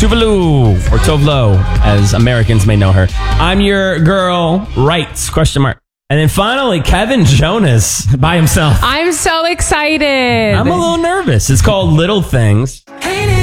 Tuvalu, or Tovlo, as Americans may know her. I'm your girl, Rights, question mark. And then finally, Kevin Jonas by himself. I'm so excited. I'm a little nervous. It's called Little Things.